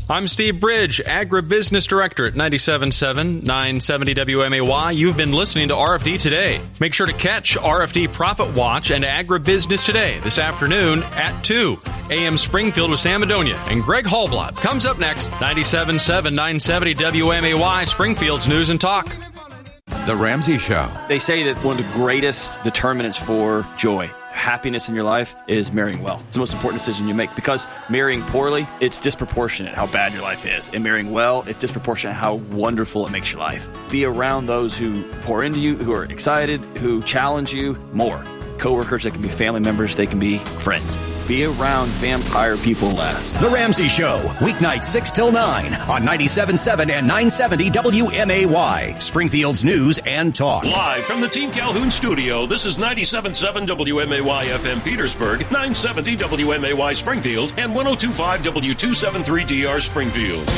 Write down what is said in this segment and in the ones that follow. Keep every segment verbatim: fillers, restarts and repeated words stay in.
I'm Steve Bridge, Agribusiness Director at ninety-seven point seven, nine seventy W M A Y. You've been listening to R F D Today. Make sure to catch R F D Profit Watch and Agribusiness Today this afternoon at two. A M Springfield with Sam Madonia and Greg Hallblad comes up next. ninety-seven point seven, nine seventy W M A Y, Springfield's News and Talk. The Ramsey Show. They say that one of the greatest determinants for joy, happiness in your life, is marrying well. It's the most important decision you make, because marrying poorly, it's disproportionate how bad your life is. And marrying well, it's disproportionate how wonderful it makes your life. Be around those who pour into you, who are excited, who challenge you more. Coworkers, they can be family members, they can be friends. Be around vampire people less. The Ramsey Show, weeknights six till nine on ninety-seven point seven and nine seventy W M A Y, Springfield's News and Talk. Live from the Team Calhoun studio, this is ninety-seven point seven W M A Y F M Petersburg, nine seventy W M A Y Springfield, and one oh two point five W two seventy-three D R Springfield.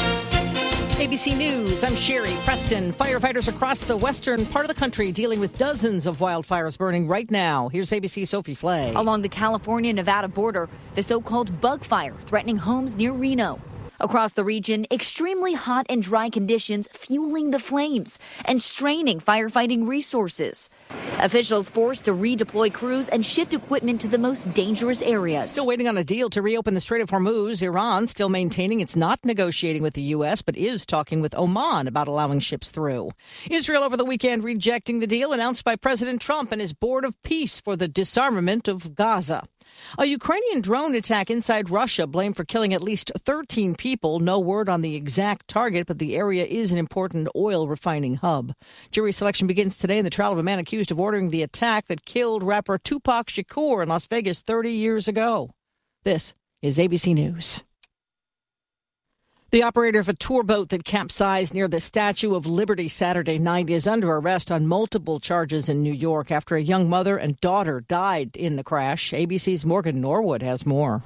A B C News, I'm Sherry Preston. Firefighters across the western part of the country dealing with dozens of wildfires burning right now. Here's A B C's Sophie Flay. Along the California-Nevada border, the so-called bug fire threatening homes near Reno. Across the region, extremely hot and dry conditions fueling the flames and straining firefighting resources. Officials forced to redeploy crews and shift equipment to the most dangerous areas. Still waiting on a deal to reopen the Strait of Hormuz. Iran still maintaining it's not negotiating with the U S, but is talking with Oman about allowing ships through. Israel over the weekend rejecting the deal announced by President Trump and his Board of Peace for the disarmament of Gaza. A Ukrainian drone attack inside Russia blamed for killing at least thirteen people. No word on the exact target, but the area is an important oil refining hub. Jury selection begins today in the trial of a man accused of ordering the attack that killed rapper Tupac Shakur in Las Vegas thirty years ago. This is A B C News. The operator of a tour boat that capsized near the Statue of Liberty Saturday night is under arrest on multiple charges in New York after a young mother and daughter died in the crash. A B C's Morgan Norwood has more.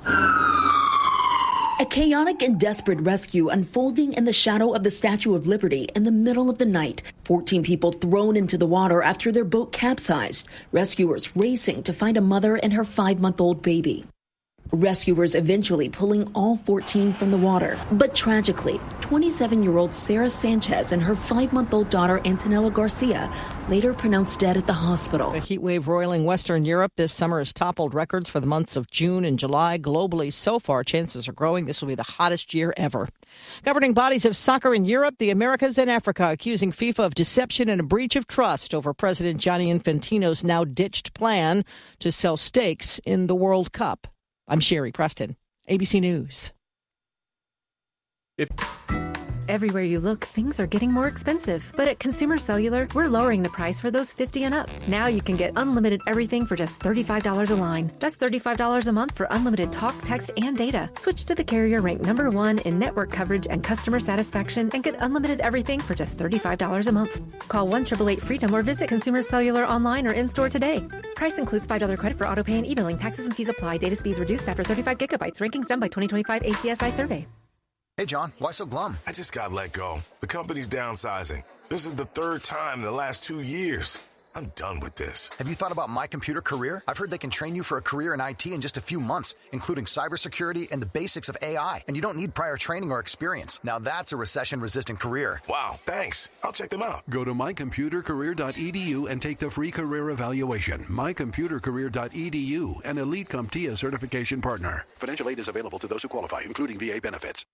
A chaotic and desperate rescue unfolding in the shadow of the Statue of Liberty in the middle of the night. fourteen people thrown into the water after their boat capsized. Rescuers racing to find a mother and her five-month-old baby. Rescuers eventually pulling all fourteen from the water. But tragically, twenty-seven-year-old Sarah Sanchez and her five-month-old daughter Antonella Garcia later pronounced dead at the hospital. The heat wave roiling Western Europe this summer has toppled records for the months of June and July. Globally, so far, chances are growing this will be the hottest year ever. Governing bodies of soccer in Europe, the Americas, and Africa accusing FIFA of deception and a breach of trust over President Gianni Infantino's now ditched plan to sell stakes in the World Cup. I'm Sherry Preston, A B C News. If- Everywhere you look, things are getting more expensive. But at Consumer Cellular, we're lowering the price for those fifty and up. Now you can get unlimited everything for just thirty-five dollars a line. That's thirty-five dollars a month for unlimited talk, text, and data. Switch to the carrier ranked number one in network coverage and customer satisfaction and get unlimited everything for just thirty-five dollars a month. Call one eight eight eight FREEDOM or visit Consumer Cellular online or in-store today. Price includes five dollars credit for auto pay and e-billing. Taxes and fees apply. Data speeds reduced after thirty-five gigabytes. Rankings done by twenty twenty-five A C S I survey. Hey, John, why so glum? I just got let go. The company's downsizing. This is the third time in the last two years. I'm done with this. Have you thought about My Computer Career? I've heard they can train you for a career in I T in just a few months, including cybersecurity and the basics of A I. And you don't need prior training or experience. Now that's a recession-resistant career. Wow, thanks. I'll check them out. Go to my computer career dot e d u and take the free career evaluation. my computer career dot e d u, an Elite CompTIA certification partner. Financial aid is available to those who qualify, including V A benefits.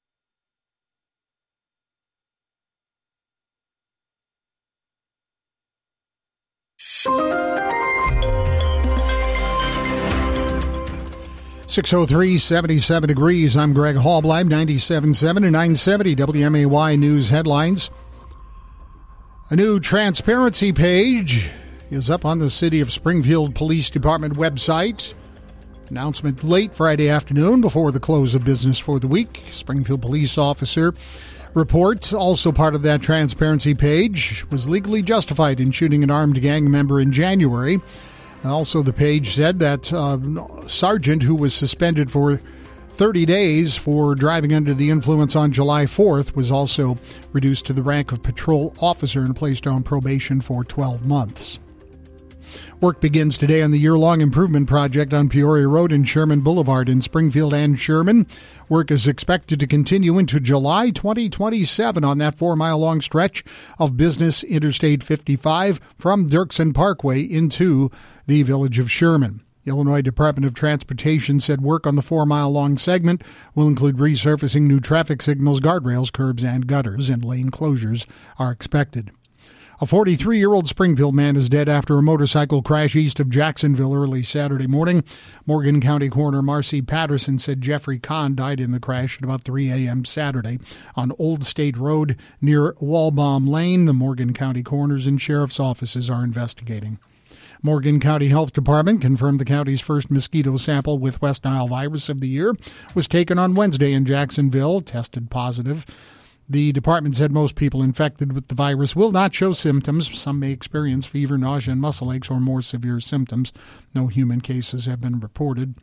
six oh three, seventy-seven degrees. I'm Greg Hallblad, ninety-seven point seven and nine seventy W M A Y News headlines. A new transparency page is up on the City of Springfield Police Department website. Announcement late Friday afternoon before the close of business for the week. Springfield police officer reports, also part of that transparency page, was legally justified in shooting an armed gang member in January. Also, the page said that uh, sergeant who was suspended for thirty days for driving under the influence on July fourth was also reduced to the rank of patrol officer and placed on probation for twelve months. Work begins today on the year-long improvement project on Peoria Road and Sherman Boulevard in Springfield and Sherman. Work is expected to continue into July twenty twenty-seven on that four-mile-long stretch of Business Interstate fifty-five from Dirksen Parkway into the village of Sherman. Illinois Department of Transportation said work on the four-mile-long segment will include resurfacing new traffic signals, guardrails, curbs, and gutters, and lane closures are expected. A forty-three-year-old Springfield man is dead after a motorcycle crash east of Jacksonville early Saturday morning. Morgan County Coroner Marcy Patterson said Jeffrey Kahn died in the crash at about three a.m. Saturday on Old State Road near Walbaum Lane. The Morgan County Coroners and Sheriff's offices are investigating. Morgan County Health Department confirmed the county's first mosquito sample with West Nile virus of the year was taken on Wednesday in Jacksonville, tested positive. The department said most people infected with the virus will not show symptoms. Some may experience fever, nausea, and muscle aches or more severe symptoms. No human cases have been reported.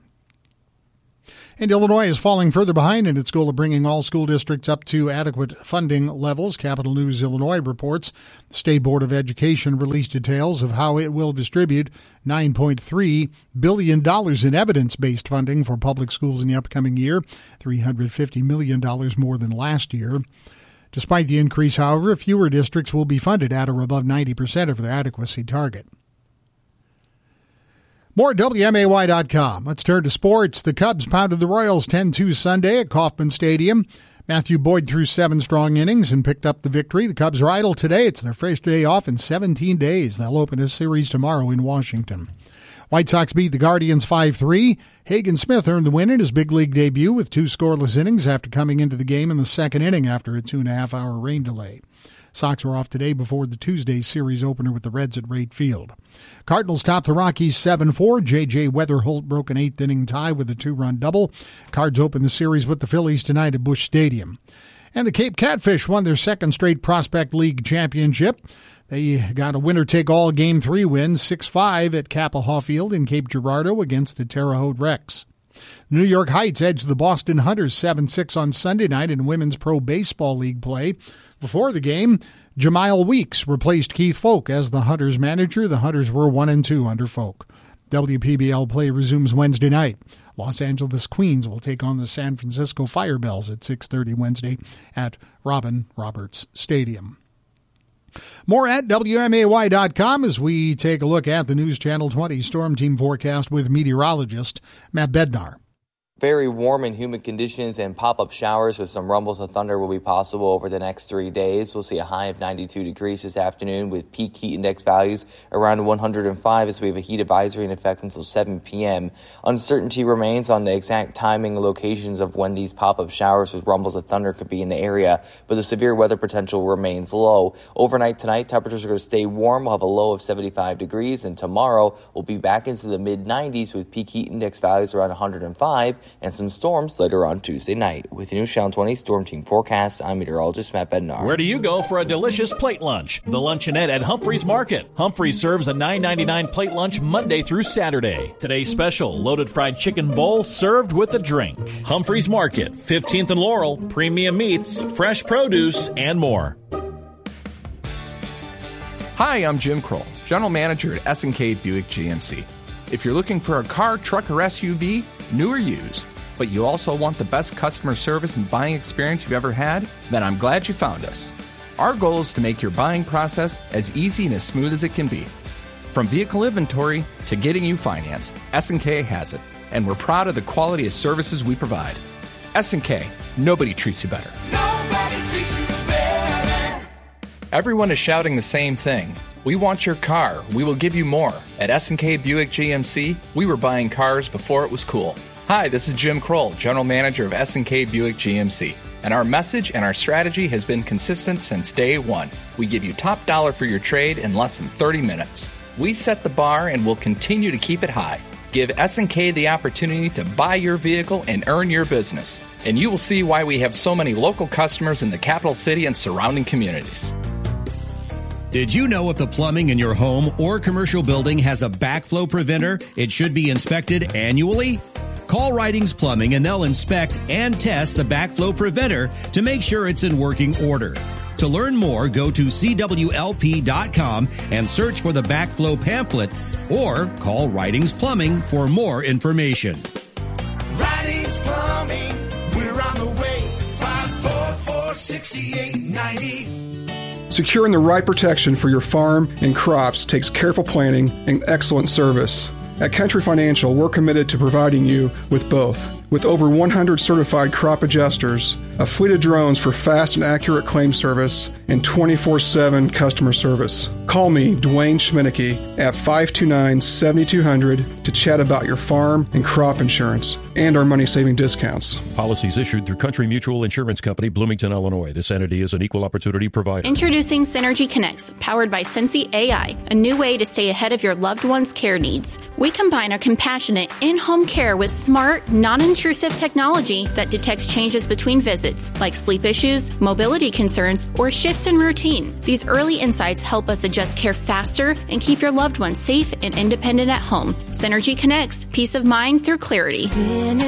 And Illinois is falling further behind in its goal of bringing all school districts up to adequate funding levels. Capital News Illinois reports the State Board of Education released details of how it will distribute nine point three billion dollars in evidence-based funding for public schools in the upcoming year, three hundred fifty million dollars more than last year. Despite the increase, however, fewer districts will be funded at or above ninety percent of their adequacy target. More at W M A Y dot com. Let's turn to sports. The Cubs pounded the Royals ten two Sunday at Kauffman Stadium. Matthew Boyd threw seven strong innings and picked up the victory. The Cubs are idle today. It's their first day off in seventeen days. They'll open a series tomorrow in Washington. White Sox beat the Guardians five three. Hagen Smith earned the win in his big league debut with two scoreless innings after coming into the game in the second inning after a two-and-a-half hour rain delay. Sox are off today before the Tuesday series opener with the Reds at Wright Field. Cardinals topped the Rockies seven four. J J. Weatherholt broke an eighth-inning tie with a two-run double. Cards open the series with the Phillies tonight at Busch Stadium. And the Cape Catfish won their second straight Prospect League championship. They got a winner-take-all Game three win, six five at Kappahaw Field in Cape Girardeau against the Terre Haute Rex. New York Heights edged the Boston Hunters seven six on Sunday night in Women's Pro Baseball League play. Before the game, Jamile Weeks replaced Keith Folk as the Hunters manager. The Hunters were one and two under Folk. W P B L play resumes Wednesday night. Los Angeles Queens will take on the San Francisco Firebells at six thirty Wednesday at Robin Roberts Stadium. More at W M A Y dot com as we take a look at the News Channel twenty Storm Team forecast with meteorologist Matt Bednar. Very warm and humid conditions and pop-up showers with some rumbles of thunder will be possible over the next three days. We'll see a high of ninety-two degrees this afternoon with peak heat index values around one hundred five as we have a heat advisory in effect until seven p.m. Uncertainty remains on the exact timing and locations of when these pop-up showers with rumbles of thunder could be in the area, but the severe weather potential remains low. Overnight tonight, temperatures are going to stay warm. We'll have a low of seventy-five degrees, and tomorrow we'll be back into the mid nineties with peak heat index values around one hundred five. And some storms later on Tuesday night. With the News Channel twenty Storm Team forecast, I'm meteorologist Matt Bednar. Where do you go for a delicious plate lunch? The Luncheonette at Humphreys Market. Humphreys serves a nine ninety-nine plate lunch Monday through Saturday. Today's special, loaded fried chicken bowl served with a drink. Humphreys Market, fifteenth and Laurel, premium meats, fresh produce, and more. Hi, I'm Jim Kroll, General Manager at S and K Buick G M C. If you're looking for a car, truck, or S U V, new or used, but you also want the best customer service and buying experience you've ever had, then I'm glad you found us. Our goal is to make your buying process as easy and as smooth as it can be. From vehicle inventory to getting you financed, S and K has it, and we're proud of the quality of services we provide. S and K, nobody treats you better. Nobody treats you better. Everyone is shouting the same thing. We want your car. We will give you more. At S and K Buick G M C, we were buying cars before it was cool. Hi, this is Jim Kroll, General Manager of S and K Buick G M C. And our message and our strategy has been consistent since day one. We give you top dollar for your trade in less than thirty minutes. We set the bar and will continue to keep it high. Give S and K the opportunity to buy your vehicle and earn your business. And you will see why we have so many local customers in the capital city and surrounding communities. Did you know if the plumbing in your home or commercial building has a backflow preventer, it should be inspected annually? Call Ridings Plumbing and they'll inspect and test the backflow preventer to make sure it's in working order. To learn more, go to C W L P dot com and search for the backflow pamphlet, or call Ridings Plumbing for more information. Ridings Plumbing, we're on the way. five four four, six eight nine zero. Securing the right protection for your farm and crops takes careful planning and excellent service. At Country Financial, we're committed to providing you with both. With over one hundred certified crop adjusters, a fleet of drones for fast and accurate claim service, and twenty-four seven customer service. Call me, Dwayne Schminicki, at five two nine, seven two zero zero to chat about your farm and crop insurance and our money-saving discounts. Policies issued through Country Mutual Insurance Company, Bloomington, Illinois. This entity is an equal opportunity provider. Introducing Synergy Connects, powered by Sensi A I, a new way to stay ahead of your loved one's care needs. We combine our compassionate in-home care with smart, non-intrusive technology that detects changes between visits, like sleep issues, mobility concerns, or shifts in routine. These early insights help us adjust care faster and keep your loved ones safe and independent at home. Synergy Connects, peace of mind through clarity.